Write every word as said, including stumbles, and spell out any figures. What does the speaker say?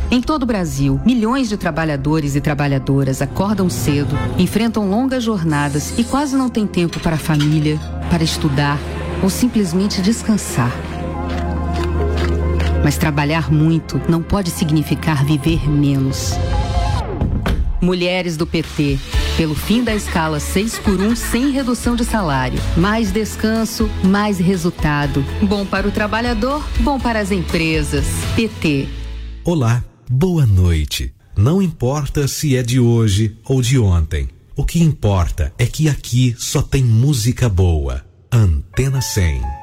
Em todo o Brasil, milhões de trabalhadores e trabalhadoras acordam cedo, enfrentam longas jornadas e quase não têm tempo para a família, para estudar ou simplesmente descansar. Mas trabalhar muito não pode significar viver menos. Mulheres do P T, pelo fim da escala seis por um sem redução de salário. Mais descanso, mais resultado. Bom para o trabalhador, bom para as empresas. P T. Olá, boa noite. Não importa se é de hoje ou de ontem. O que importa é que aqui só tem música boa. Antena cem.